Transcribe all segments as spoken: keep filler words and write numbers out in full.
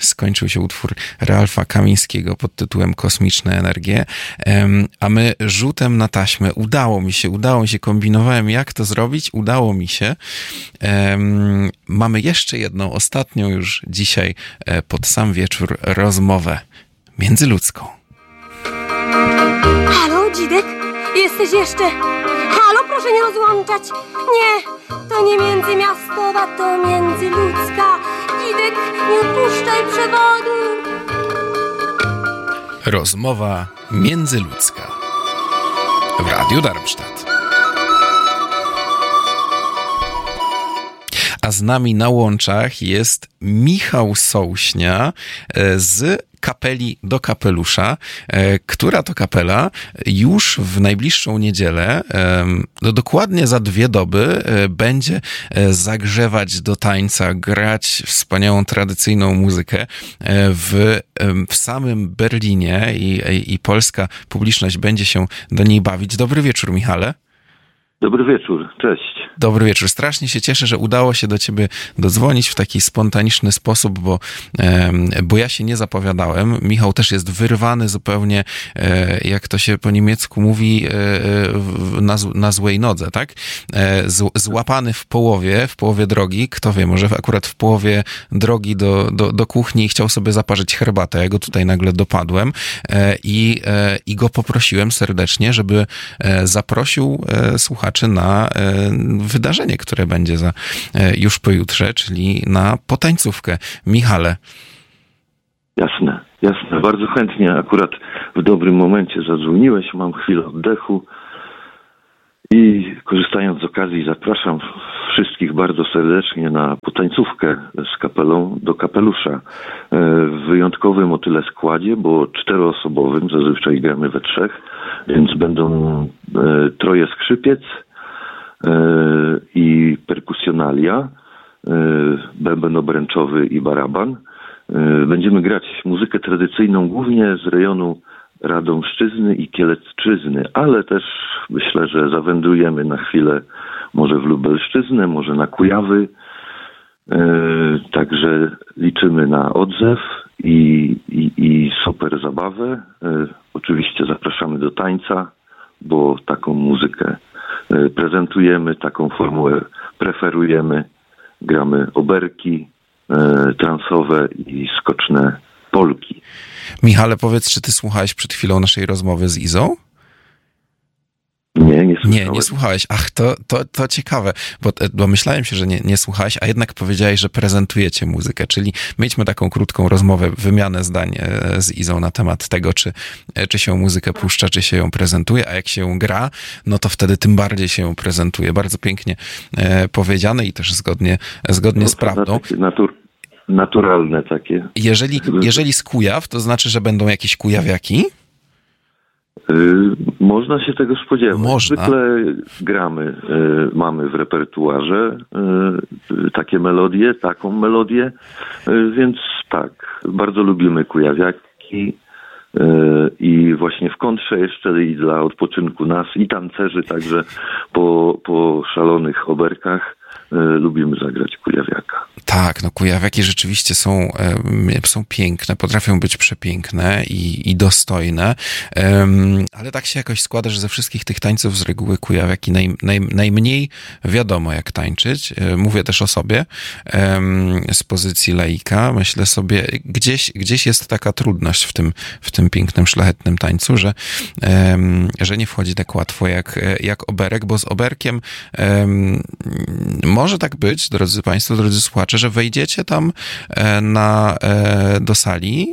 skończył się utwór Ralfa Kamińskiego pod tytułem Kosmiczne energie, a my rzutem na taśmę, udało mi się, udało mi się, kombinowałem jak to zrobić, udało mi się. Mamy jeszcze jedną, ostatnią już dzisiaj pod sam wieczór rozmowę międzyludzką. Halo, Dzidek? Jesteś jeszcze? Halo, proszę nie rozłączać. Nie, to nie międzymiastowa, to międzyludzka. Dzidek, nie odpuszczaj przewodu. Rozmowa międzyludzka w Radiu Darmstadt. A z nami na łączach jest Michał Sołśnia z Kapeli do Kapelusza, która to kapela już w najbliższą niedzielę, no dokładnie za dwie doby, będzie zagrzewać do tańca, grać wspaniałą, tradycyjną muzykę w, w samym Berlinie i, i polska publiczność będzie się do niej bawić. Dobry wieczór, Michale. Dobry wieczór, cześć. Dobry wieczór. Strasznie się cieszę, że udało się do ciebie dodzwonić w taki spontaniczny sposób, bo, bo ja się nie zapowiadałem. Michał też jest wyrwany zupełnie, jak to się po niemiecku mówi, na, na złej nodze, tak? Złapany w połowie, w połowie drogi. Kto wie, może akurat w połowie drogi do, do, do kuchni chciał sobie zaparzyć herbatę. Ja go tutaj nagle dopadłem i, i go poprosiłem serdecznie, żeby zaprosił słuchaczy na wydarzenie, które będzie za już pojutrze, czyli na potańcówkę. Michale. Jasne, jasne. Bardzo chętnie. Akurat w dobrym momencie zadzwoniłeś. Mam chwilę oddechu i korzystając z okazji zapraszam wszystkich bardzo serdecznie na potańcówkę z kapelą do Kapelusza. W wyjątkowym o tyle składzie, bo czteroosobowym, zazwyczaj gramy we trzech, więc będą troje skrzypiec i perkusjonalia, bęben obręczowy i baraban. Będziemy grać muzykę tradycyjną głównie z rejonu Radomszczyzny i Kielecczyzny, ale też myślę, że zawędrujemy na chwilę może w Lubelszczyznę, może na Kujawy. Także liczymy na odzew i, i, i super zabawę. Oczywiście zapraszamy do tańca, bo taką muzykę prezentujemy, taką formułę preferujemy. Gramy oberki transowe i skoczne polki. Michale, powiedz, czy ty słuchałeś przed chwilą naszej rozmowy z Izą? Nie, nie słuchałem. Nie, nie słuchałeś. Ach, to, to, to ciekawe, bo, bo myślałem się, że nie, nie słuchałeś, a jednak powiedziałeś, że prezentujecie muzykę, czyli mieliśmy taką krótką rozmowę, wymianę zdań z Izą na temat tego, czy, czy się muzykę puszcza, czy się ją prezentuje, a jak się ją gra, no to wtedy tym bardziej się ją prezentuje. Bardzo pięknie e, powiedziane i też zgodnie, zgodnie no, z prawdą. Natur, naturalne takie. Jeżeli, jeżeli z Kujaw, to znaczy, że będą jakieś kujawiaki? Yy, można się tego spodziewać. Można. Zwykle gramy, yy, mamy w repertuarze yy, takie melodie, taką melodię, yy, więc tak, bardzo lubimy kujawiaki yy, i właśnie w kontrze jeszcze i dla odpoczynku nas i tancerzy, także po, po szalonych oberkach yy, lubimy zagrać kujawiaka. Tak, no kujawiaki rzeczywiście są, e, są piękne, potrafią być przepiękne i, i dostojne, e, ale tak się jakoś składa, że ze wszystkich tych tańców z reguły kujawiaki naj, naj, najmniej wiadomo jak tańczyć. E, mówię też o sobie e, z pozycji laika. Myślę sobie, gdzieś, gdzieś jest taka trudność w tym, w tym pięknym, szlachetnym tańcu, że, e, że nie wchodzi tak łatwo jak, jak oberek, bo z oberkiem e, może tak być, drodzy Państwo, drodzy słuchacze, że wejdziecie tam na, do sali,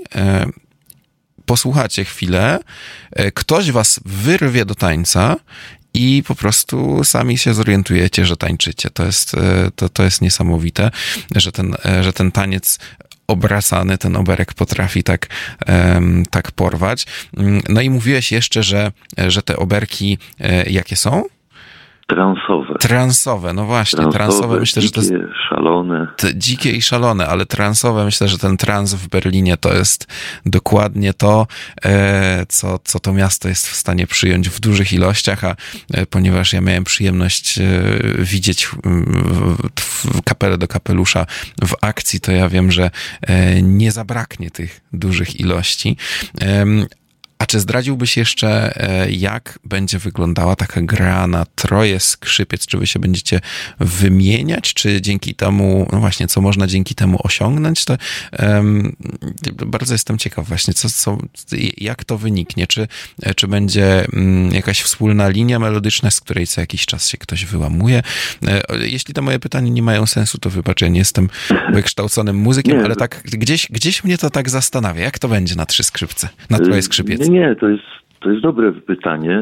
posłuchacie chwilę, ktoś was wyrwie do tańca i po prostu sami się zorientujecie, że tańczycie. To jest, to, to jest niesamowite, że ten, że ten taniec obracany, ten oberek potrafi tak, tak porwać. No i mówiłeś jeszcze, że, że te oberki jakie są? Transowe. Transowe, no właśnie, Transowe, transowe myślę, dzikie, że to jest szalone. dzikie i szalone, ale transowe, myślę, że ten trans w Berlinie to jest dokładnie to, co, co to miasto jest w stanie przyjąć w dużych ilościach, a ponieważ ja miałem przyjemność widzieć Kapelę do kapelusza w akcji, to ja wiem, że nie zabraknie tych dużych ilości. A czy zdradziłbyś jeszcze, jak będzie wyglądała taka gra na troje skrzypiec? Czy wy się będziecie wymieniać, czy dzięki temu, no właśnie, co można dzięki temu osiągnąć? To um, bardzo jestem ciekaw właśnie, co, co, jak to wyniknie. Czy, czy będzie um, jakaś wspólna linia melodyczna, z której co jakiś czas się ktoś wyłamuje? Jeśli te moje pytania nie mają sensu, to wybacz, ja nie jestem wykształconym muzykiem, nie, ale tak gdzieś, gdzieś mnie to tak zastanawia. Jak to będzie na trzy skrzypce, na troje skrzypiec? Nie, to jest, to jest dobre pytanie.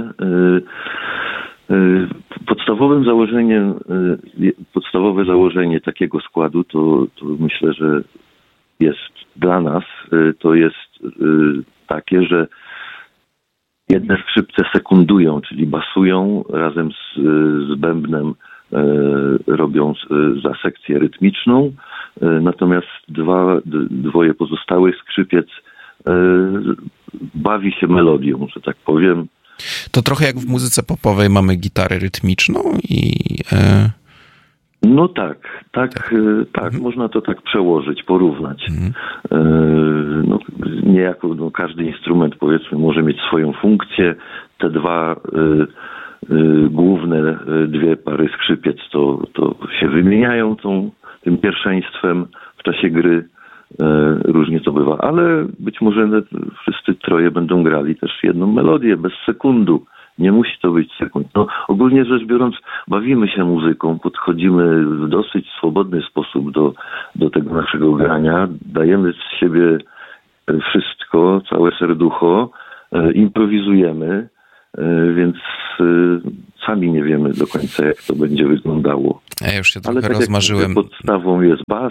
Podstawowym założeniem, podstawowe założenie takiego składu to, to myślę, że jest dla nas, to jest takie, że jedne skrzypce sekundują, czyli basują razem z, z bębnem, robią za sekcję rytmiczną, natomiast dwa, dwoje pozostałych skrzypiec bawi się melodią, że tak powiem. To trochę jak w muzyce popowej mamy gitarę rytmiczną i... E... No tak, tak, tak, tak mhm. można to tak przełożyć, porównać. Mhm. E, no, niejako no, każdy instrument, powiedzmy, może mieć swoją funkcję. Te dwa e, e, główne, dwie pary skrzypiec to, to się wymieniają tą, tym pierwszeństwem w czasie gry. Różnie to bywa, ale być może wszyscy troje będą grali też jedną melodię, bez sekundu. Nie musi to być sekund. No, ogólnie rzecz biorąc, bawimy się muzyką, podchodzimy w dosyć swobodny sposób do, do tego naszego grania. Dajemy z siebie wszystko, całe serducho, improwizujemy, więc sami nie wiemy do końca, jak to będzie wyglądało. Ja już się trochę ale tak rozmarzyłem. Podstawą jest bas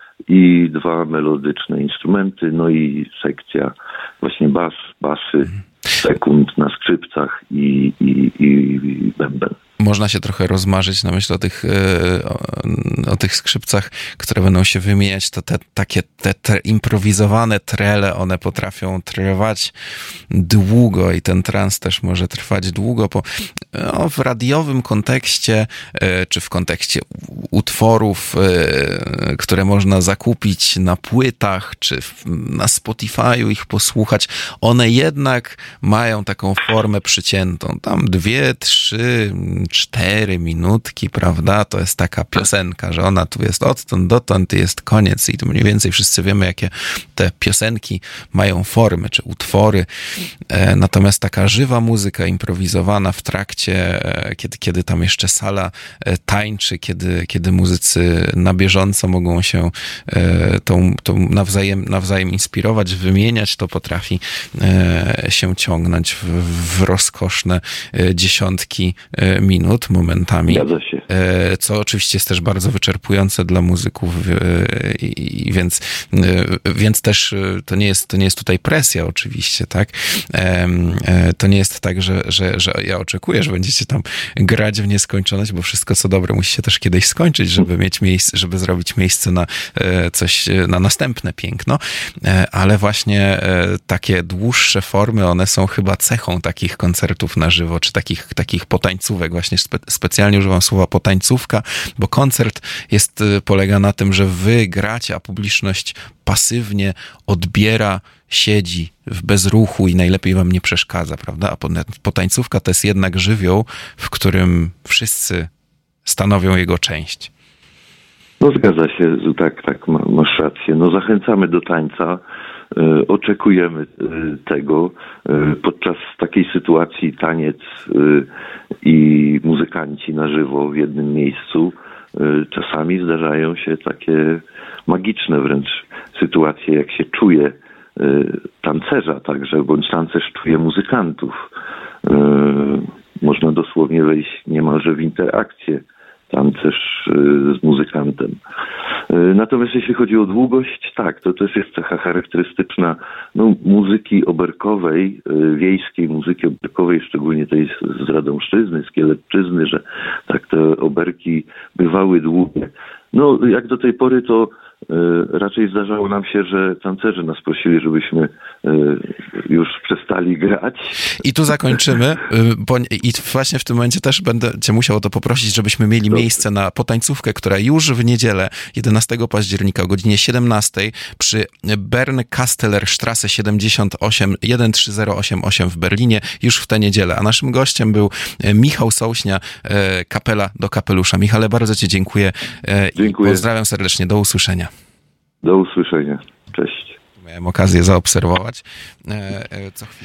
i dwa melodyczne instrumenty, no i sekcja, właśnie bas, basy, sekund na skrzypcach i, i, i bęben. Można się trochę rozmarzyć na myśl o tych, o, o tych skrzypcach, które będą się wymieniać. To te takie te, te improwizowane trele, one potrafią trwać długo i ten trans też może trwać długo, bo no, w radiowym kontekście, czy w kontekście utworów, które można zakupić na płytach, czy na Spotify'u ich posłuchać, one jednak mają taką formę przyciętą. Tam dwie, trzy, cztery minutki, prawda? To jest taka piosenka, że ona tu jest odtąd dotąd, jest koniec i tu mniej więcej wszyscy wiemy, jakie te piosenki mają formy, czy utwory. E, natomiast taka żywa muzyka improwizowana w trakcie, e, kiedy, kiedy tam jeszcze sala e, tańczy, kiedy, kiedy muzycy na bieżąco mogą się e, tą, tą nawzajem, nawzajem inspirować, wymieniać, to potrafi e, się ciągnąć w, w rozkoszne e, dziesiątki e, minut. Momentami, co oczywiście jest też bardzo wyczerpujące dla muzyków i, i więc, więc też to nie jest, to nie jest tutaj presja oczywiście, tak? To nie jest tak, że, że, że ja oczekuję, że będziecie tam grać w nieskończoność, bo wszystko co dobre musi się też kiedyś skończyć, żeby mieć miejsce, żeby zrobić miejsce na coś, na następne piękno, ale właśnie takie dłuższe formy, one są chyba cechą takich koncertów na żywo, czy takich, takich potańcówek. Właśnie spe, specjalnie używam słowa potańcówka, bo koncert jest, polega na tym, że wy gracie, a publiczność pasywnie odbiera, siedzi w bezruchu i najlepiej wam nie przeszkadza, prawda? A potańcówka to jest jednak żywioł, w którym wszyscy stanowią jego część. No zgadza się, tak, tak, masz rację. No zachęcamy do tańca, e, oczekujemy e, tego. E, podczas takiej sytuacji taniec e, i muzykanci na żywo w jednym miejscu. E, czasami zdarzają się takie magiczne wręcz sytuacje, jak się czuje e, tancerza także, bądź tancerz czuje muzykantów. E, można dosłownie wejść niemalże w interakcję tancerz z muzykantem. Natomiast jeśli chodzi o długość, tak, to też jest cecha charakterystyczna no, muzyki oberkowej, wiejskiej muzyki oberkowej, szczególnie tej z Radomszczyzny, z Kielecczyzny, że tak te oberki bywały długie. No, jak do tej pory to raczej zdarzało nam się, że tancerze nas prosili, żebyśmy już przestali grać. I tu zakończymy, bo i właśnie w tym momencie też będę cię musiał o to poprosić, żebyśmy mieli Dobrze. miejsce na potańcówkę, która już w niedzielę, jedenastego października o godzinie siedemnastej przy Bernkastelerstrasse siedemdziesiąt osiem jeden trzy zero osiem osiem w Berlinie, już w tę niedzielę. A naszym gościem był Michał Sołśnia, Kapela do kapelusza. Michale, bardzo ci dziękuję, dziękuję. I pozdrawiam serdecznie. Do usłyszenia. Do usłyszenia. Cześć. Miałem okazję zaobserwować. Co chwilę.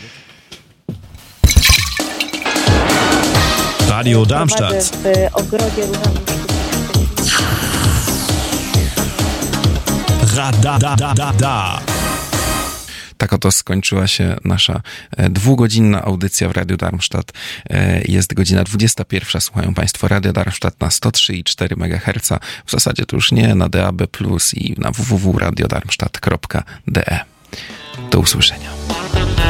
Radio Darmstadt. W ogrodzie różowym. Rada, da, da, da, da. Tak oto skończyła się nasza dwugodzinna audycja w Radiu Darmstadt. Jest godzina dwudziesta pierwsza. Słuchają Państwo Radio Darmstadt na sto trzy i cztery megaherca. W zasadzie to już nie, na D A B plus i na w w w kropka radio darmstadt kropka d e. Do usłyszenia.